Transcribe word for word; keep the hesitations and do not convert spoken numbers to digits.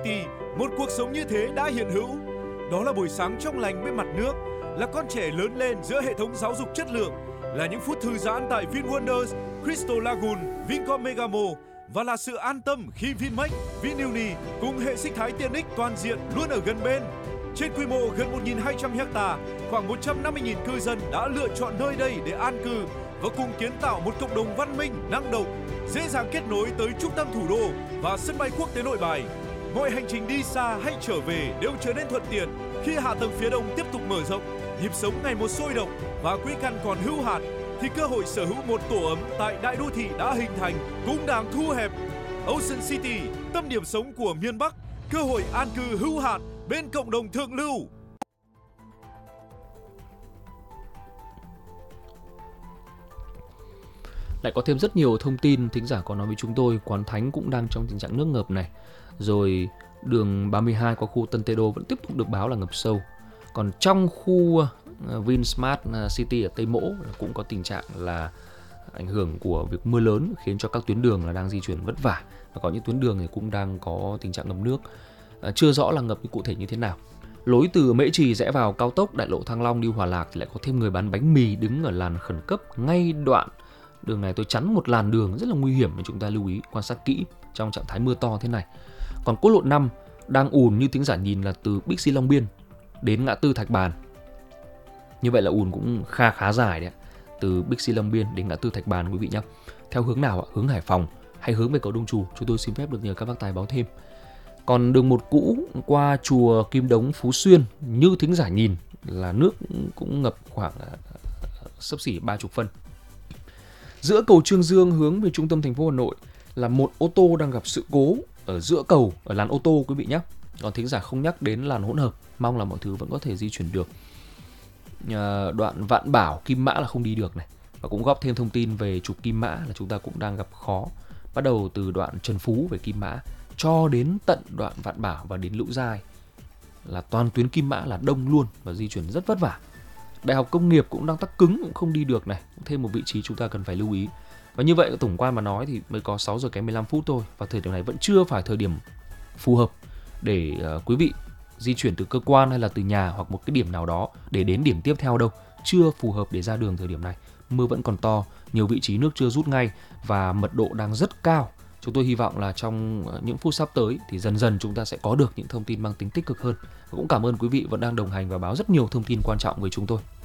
City, một cuộc sống như thế đã hiện hữu. Đó là buổi sáng trong lành bên mặt nước, là con trẻ lớn lên giữa hệ thống giáo dục chất lượng, là những phút thư giãn tại VinWonders, Crystal Lagoon, Vincom Megamo và là sự an tâm khi Vinmec, Vinuni cùng hệ sinh thái tiện ích toàn diện luôn ở gần bên. Trên quy mô gần một nghìn hai trăm ha, khoảng một trăm năm mươi nghìn cư dân đã lựa chọn nơi đây để an cư và cùng kiến tạo một cộng đồng văn minh, năng động, dễ dàng kết nối tới trung tâm thủ đô và sân bay quốc tế Nội Bài. Mọi hành trình đi xa hay trở về đều trở nên thuận tiện khi hạ tầng phía đông tiếp tục mở rộng, nhịp sống ngày một sôi động và quỹ căn còn hữu hạn, thì cơ hội sở hữu một tổ ấm tại đại đô thị đã hình thành cũng đang thu hẹp. Ocean City, tâm điểm sống của miền Bắc, cơ hội an cư hữu hạn bên cộng đồng thượng lưu. Lại có thêm rất nhiều thông tin thính giả có nói với chúng tôi. Quán Thánh cũng đang trong tình trạng nước ngập này. Rồi đường ba mươi hai qua khu Tân Tê Đô vẫn tiếp tục được báo là ngập sâu. Còn trong khu Vinsmart City ở Tây Mỗ cũng có tình trạng là ảnh hưởng của việc mưa lớn khiến cho các tuyến đường là đang di chuyển vất vả. Và có những tuyến đường thì cũng đang có tình trạng ngập nước. À, chưa rõ là ngập cụ thể như thế nào. Lối từ Mễ Trì rẽ vào cao tốc đại lộ Thăng Long đi Hòa Lạc thì lại có thêm người bán bánh mì đứng ở làn khẩn cấp ngay đoạn đường này. Tôi chắn một làn đường rất là nguy hiểm, mà chúng ta lưu ý quan sát kỹ trong trạng thái mưa to thế này. Còn quốc lộ năm đang ùn như thính giả nhìn là từ Bixi Long Biên đến ngã tư Thạch Bàn. Như vậy là ùn cũng kha khá dài đấy, từ Bixi Long Biên đến ngã tư Thạch Bàn quý vị nhé. Theo hướng nào ạ? Hướng Hải Phòng hay hướng về cầu Đông Trù? Chúng tôi xin phép được nhờ các bác tài báo thêm. Còn đường một cũ qua chùa Kim Đống Phú Xuyên, như thính giả nhìn là nước cũng ngập khoảng xấp xỉ ba mươi phân. Giữa cầu Trương Dương hướng về trung tâm thành phố Hà Nội là một ô tô đang gặp sự cố ở giữa cầu, ở làn ô tô quý vị nhé. Còn thính giả không nhắc đến làn hỗn hợp, mong là mọi thứ vẫn có thể di chuyển được. À, đoạn Vạn Bảo Kim Mã là không đi được này. Và cũng góp thêm thông tin về trục Kim Mã là chúng ta cũng đang gặp khó. Bắt đầu từ đoạn Trần Phú về Kim Mã cho đến tận đoạn Vạn Bảo và đến Lũ Giai là toàn tuyến Kim Mã là đông luôn và di chuyển rất vất vả. Đại học Công nghiệp cũng đang tắc cứng, cũng không đi được này. Thêm một vị trí chúng ta cần phải lưu ý. Và như vậy tổng quan mà nói thì mới có sáu giờ kém mười lăm phút thôi. Và thời điểm này vẫn chưa phải thời điểm phù hợp để uh, quý vị di chuyển từ cơ quan hay là từ nhà hoặc một cái điểm nào đó để đến điểm tiếp theo đâu. Chưa phù hợp để ra đường thời điểm này. Mưa vẫn còn to, nhiều vị trí nước chưa rút ngay và mật độ đang rất cao. Chúng tôi hy vọng là trong những phút sắp tới thì dần dần chúng ta sẽ có được những thông tin mang tính tích cực hơn. Và cũng cảm ơn quý vị vẫn đang đồng hành và báo rất nhiều thông tin quan trọng với chúng tôi.